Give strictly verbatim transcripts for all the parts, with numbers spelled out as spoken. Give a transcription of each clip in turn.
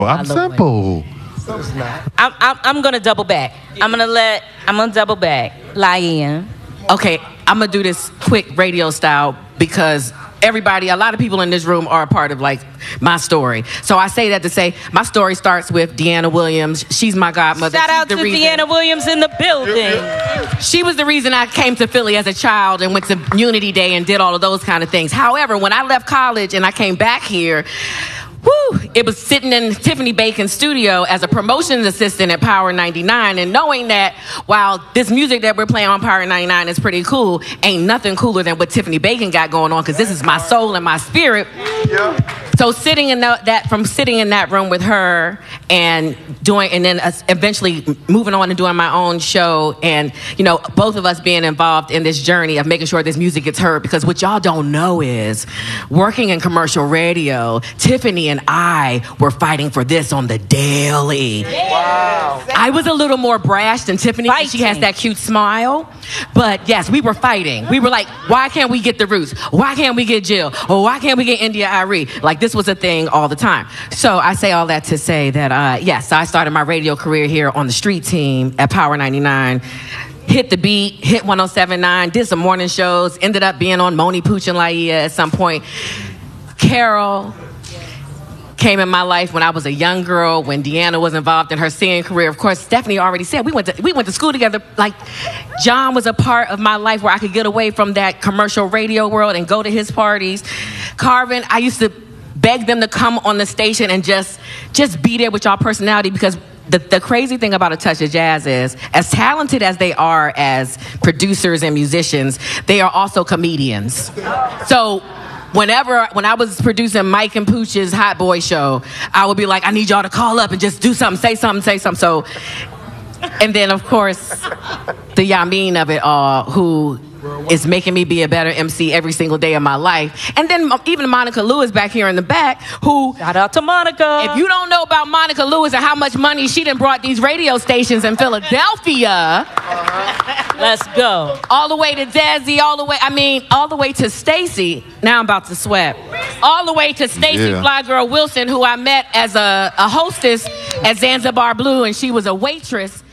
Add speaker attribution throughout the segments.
Speaker 1: Well, I'm simple.
Speaker 2: I'm, I'm, I'm going to double back. I'm going to let, I'm going to double back. Liane.
Speaker 3: Okay, I'm going to do this quick radio style because everybody, a lot of people in this room are a part of, like, my story. So I say that to say my story starts with Deanna Williams. She's my godmother.
Speaker 2: Shout
Speaker 3: She's
Speaker 2: out
Speaker 3: the
Speaker 2: to
Speaker 3: reason,
Speaker 2: Deanna Williams in the building.
Speaker 3: She was the reason I came to Philly as a child and went to Unity Day and did all of those kind of things. However, when I left college and I came back here, woo, it was sitting in Tiffany Bacon's studio as a promotions assistant at Power ninety-nine, and knowing that while this music that we're playing on Power ninety-nine is pretty cool, ain't nothing cooler than what Tiffany Bacon got going on, because this is my soul and my spirit. Yeah. So sitting in the, that, from sitting in that room with her and doing, and then uh, eventually moving on and doing my own show, and, you know, both of us being involved in this journey of making sure this music gets heard, because what y'all don't know is working in commercial radio, Tiffany and I were fighting for this on the daily. Wow. I was a little more brash than Tiffany. She has that cute smile. But yes, we were fighting. We were like, why can't we get the Roots? Why can't we get Jill? Or why can't we get India Arie? Like, this was a thing all the time. So I say all that to say that, uh, yes, I started my radio career here on the street team at Power ninety-nine. Hit the beat, hit one oh seven point nine, did some morning shows, ended up being on Moni Pooch and Laia at some point. Carol came in my life when I was a young girl, when Deanna was involved in her singing career. Of course, Stephanie already said we went to we went to school together. Like, John was a part of my life where I could get away from that commercial radio world and go to his parties. Carvin, I used to beg them to come on the station and just just be there with y'all personality, because the, the crazy thing about A Touch of Jazz is, as talented as they are as producers and musicians, they are also comedians. So Whenever, when I was producing Mike and Pooch's Hot Boy show, I would be like, I need y'all to call up and just do something, say something, say something. So, and then, of course, the Yamin of it all, who is making me be a better M C every single day of my life. And then even Monica Lewis back here in the back, who...
Speaker 2: Shout out to Monica.
Speaker 3: If you don't know about Monica Lewis and how much money she done brought these radio stations in Philadelphia...
Speaker 2: Uh-huh. Let's go.
Speaker 3: All the way to Desi, all the way... I mean, all the way to Stacy. Now I'm about to sweat. All the way to Stacy yeah. Fly Girl Wilson, who I met as a, a hostess at Zanzibar Blue, and she was a waitress.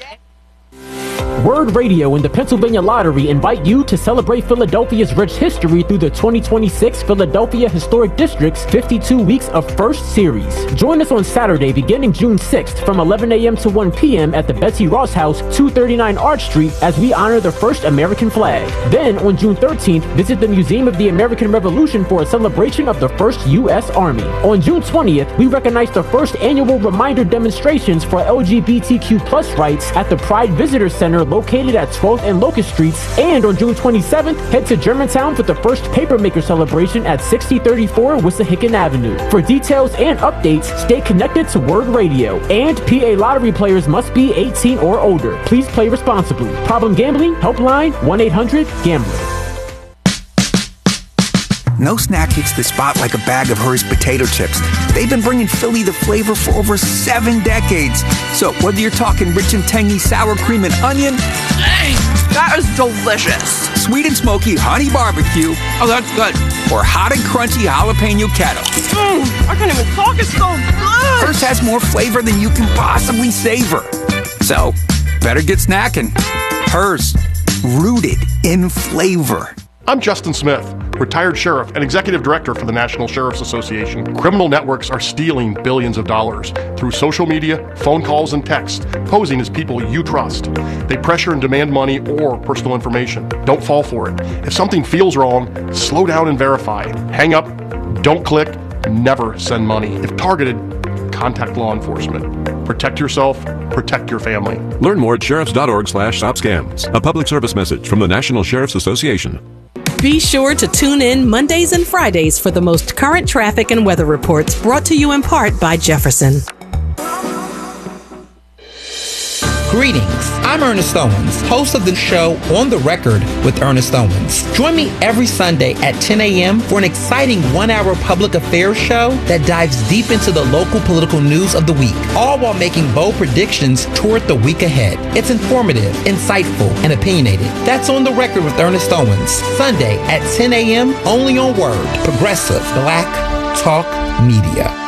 Speaker 4: Word Radio and the Pennsylvania Lottery invite you to celebrate Philadelphia's rich history through the twenty twenty-six Philadelphia Historic District's fifty-two Weeks of First Series. Join us on Saturday, beginning June sixth from eleven a.m. to one p.m. at the Betsy Ross House, two thirty-nine Arch Street, as we honor the first American flag. Then, on June thirteenth, visit the Museum of the American Revolution for a celebration of the first U S Army. On June twentieth, we recognize the first annual reminder demonstrations for L G B T Q plus rights at the Pride Visitor Center located at twelfth and Locust Streets. And on June twenty-seventh, head to Germantown for the first Papermaker celebration at sixty thirty-four Wissahickon Avenue. For details and updates, stay connected to Word Radio. And P A Lottery players must be eighteen or older. Please play responsibly. Problem gambling? Helpline one eight hundred gambler.
Speaker 5: No snack hits the spot like a bag of Hers potato chips. They've been bringing Philly the flavor for over seven decades. So whether you're talking rich and tangy sour cream and onion,
Speaker 6: dang, that is delicious.
Speaker 5: Sweet and smoky honey barbecue,
Speaker 6: oh that's good,
Speaker 5: or hot and crunchy jalapeno kettle.
Speaker 6: Mmm, I can't even talk, it's so good.
Speaker 5: Hers has more flavor than you can possibly savor. So better get snacking. Hers, rooted in flavor.
Speaker 7: I'm Justin Smith, retired sheriff and executive director for the National Sheriff's Association. Criminal networks are stealing billions of dollars through social media, phone calls, and text, posing as people you trust. They pressure and demand money or personal information. Don't fall for it. If something feels wrong, slow down and verify. Hang up, don't click, never send money. If targeted, contact law enforcement. Protect yourself, protect your family.
Speaker 8: Learn more at sheriffs.org slash stop scams. A public service message from the National Sheriff's Association.
Speaker 9: Be sure to tune in Mondays and Fridays for the most current traffic and weather reports, brought to you in part by Jefferson.
Speaker 10: Greetings, I'm Ernest Owens, host of the show On the Record with Ernest Owens. Join me every Sunday at ten a.m. for an exciting one-hour public affairs show that dives deep into the local political news of the week, all while making bold predictions toward the week ahead. It's informative, insightful, and opinionated. That's On the Record with Ernest Owens, Sunday at ten a.m. only on Word, Progressive Black Talk Media.